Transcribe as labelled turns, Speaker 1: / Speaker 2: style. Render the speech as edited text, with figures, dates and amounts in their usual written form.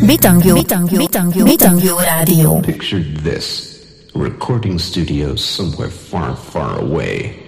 Speaker 1: Bitangjú rádió.
Speaker 2: Picture this. A recording studio somewhere far, far away.